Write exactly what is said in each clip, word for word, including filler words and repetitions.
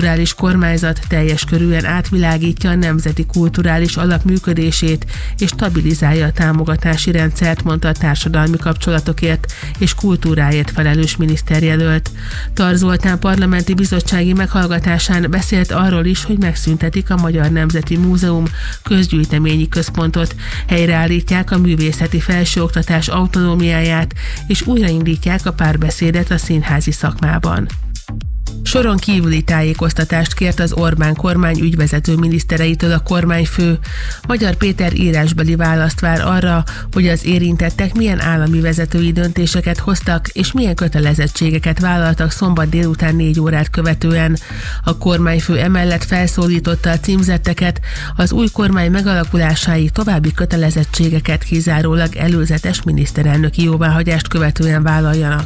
strukturális kormányzat teljes körűen átvilágítja a nemzeti kulturális alap működését és stabilizálja a támogatási rendszert, mondta a társadalmi kapcsolatokért és kultúráért felelős miniszterjelölt. Tar Zoltán parlamenti bizottsági meghallgatásán beszélt arról is, hogy megszüntetik a Magyar Nemzeti Múzeum közgyűjteményi központot, helyreállítják a művészeti felsőoktatás autonómiáját és újraindítják a párbeszédet a színházi szakmában. Soron kívüli tájékoztatást kért az Orbán kormány ügyvezető minisztereitől a kormányfő. Magyar Péter írásbeli választ vár arra, hogy az érintettek milyen állami vezetői döntéseket hoztak és milyen kötelezettségeket vállaltak szombat délután négy órát követően. A kormányfő emellett felszólította a címzetteket, az új kormány megalakulásáig további kötelezettségeket kizárólag előzetes miniszterelnöki jóváhagyást követően vállaljanak.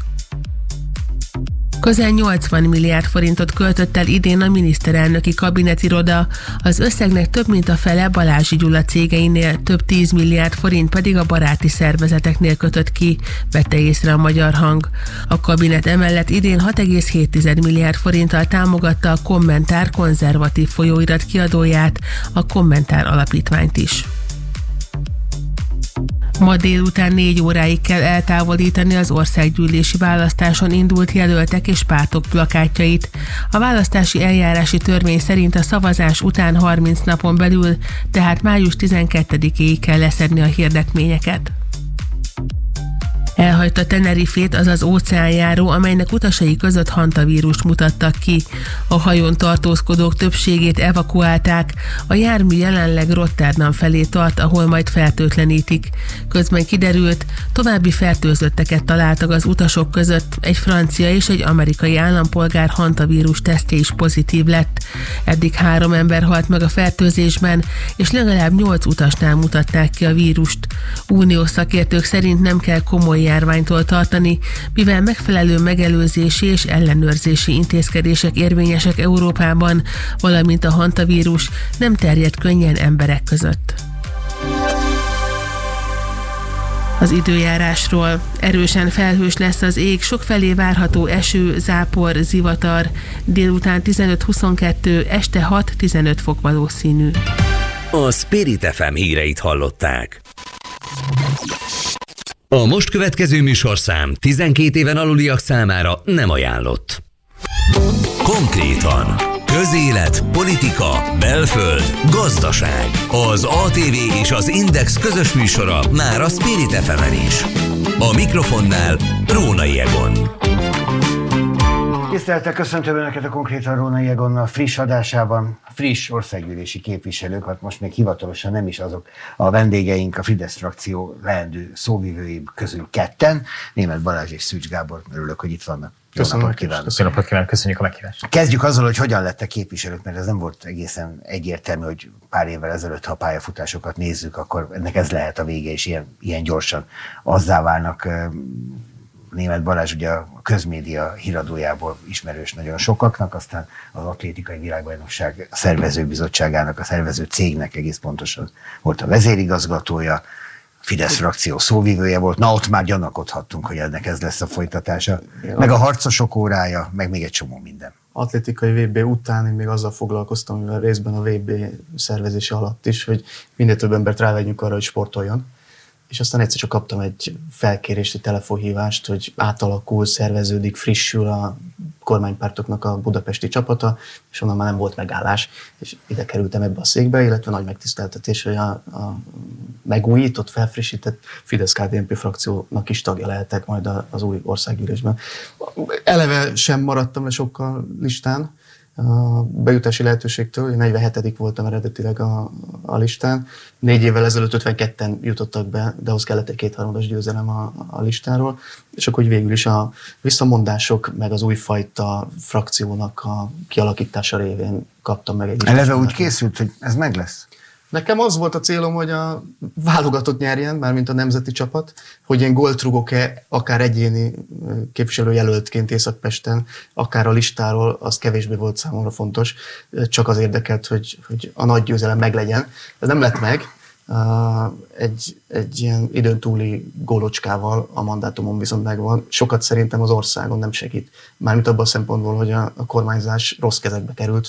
Közel nyolcvan milliárd forintot költött el idén a miniszterelnöki kabinetiroda, az összegnek több mint a fele Balázsi Gyula cégeinél, több tíz milliárd forint pedig a baráti szervezeteknél kötött ki, vette észre a Magyar Hang. A kabinet emellett idén hat egész hét milliárd forinttal támogatta a Kommentár konzervatív folyóirat kiadóját, a Kommentár alapítványt is. Ma délután négy óráig kell eltávolítani az országgyűlési választáson indult jelöltek és pártok plakátjait. A választási eljárási törvény szerint a szavazás után harminc napon belül, tehát május tizenkettedikéig kell leszedni a hirdetményeket. Elhagyta Tenerifét az az óceánjáró, amelynek utasai között hantavírust mutattak ki. A hajón tartózkodók többségét evakuálták, a jármű jelenleg Rotterdam felé tart, ahol majd fertőtlenítik. Közben kiderült, további fertőzötteket találtak az utasok között, egy francia és egy amerikai állampolgár hantavírus tesztje is pozitív lett. Eddig három ember halt meg a fertőzésben, és legalább nyolc utasnál mutatták ki a vírust. Uniós szakértők szerint nem kell komoly járványtól tartani, mivel megfelelő megelőzési és ellenőrzési intézkedések érvényesek Európában, valamint a hantavírus nem terjed könnyen emberek között. Az időjárásról: erősen felhős lesz az ég, sokfelé várható eső, zápor, zivatar, délután tizenöt-huszonkettő, este hat-tizenöt fok valószínű. A Spirit ef em híreit hallották. A most következő műsorszám tizenkét éven aluliak számára nem ajánlott. Konkrétan: közélet, politika, belföld, gazdaság. Az á té vé és az Index közös műsora már a Spirit ef emen is. A mikrofonnál Rónai Egon. Tisztelettel köszöntöm Önöket a Konkrétan Rónai Egonnal friss adásában. Friss országgyűlési képviselők, hát most még hivatalosan nem is azok a vendégeink, a Fidesz frakció leendő szóvivői közül ketten, Németh Balázs és Szűcs Gábor. Örülök, hogy itt vannak. Köszönöm, köszönöm, köszönöm, köszönjük a meghívást. Kezdjük azzal, hogy hogyan lettek képviselők, mert ez nem volt egészen egyértelmű, hogy pár évvel ezelőtt, ha a pályafutásokat nézzük, akkor ennek ez lehet a vége, és ilyen, ilyen gyorsan azzá válnak. Németh Balázs ugye a közmédia híradójából ismerős nagyon sokaknak, aztán az atlétikai világbajnokság szervezőbizottságának, a szervező cégnek egész pontosan volt a vezérigazgatója, Fidesz frakció szóvivője volt, na ott már gyanakodhattunk, hogy ennek ez lesz a folytatása, meg a harcosok órája, meg még egy csomó minden. Atlétikai vé bé után én még azzal foglalkoztam, mivel részben a vé bé szervezése alatt is, hogy minél több embert rávegyünk arra, hogy sportoljon. És aztán egyszer csak kaptam egy felkérést, egy telefonhívást, hogy átalakul, szerveződik, frissül a kormánypártoknak a budapesti csapata, és onnan már nem volt megállás, és ide kerültem ebbe a székbe, illetve nagy megtiszteltetés, hogy a, a megújított, felfrissített Fidesz ká dé en pé frakciónak is tagja lehetek majd az új országgyűlésben. Eleve sem maradtam le sokkal listán, a bejutási lehetőségtől, én negyvenhetedik voltam eredetileg a, a listán. Négy évvel ezelőtt ötvenketten jutottak be, de ahhoz kellett egy kétharmados győzelem a, a listáról, és akkor végül is a visszamondások, meg az újfajta frakciónak a kialakítása révén kaptam meg egy... Eleve úgy készült, hogy ez meg lesz? Nekem az volt a célom, hogy a válogatott nyerjen, mármint a nemzeti csapat, hogy én gólt rugok-e akár egyéni képviselőjelöltként Észak-Pesten, akár a listáról, az kevésbé volt számomra fontos, csak az érdekelt, hogy, hogy a nagy győzelem meglegyen. Ez nem lett meg. Egy, egy ilyen időn túli gólocskával a mandátumom viszont megvan. Sokat szerintem az országon nem segít. Mármint abban a szempontból, hogy a, a kormányzás rossz kezekbe került,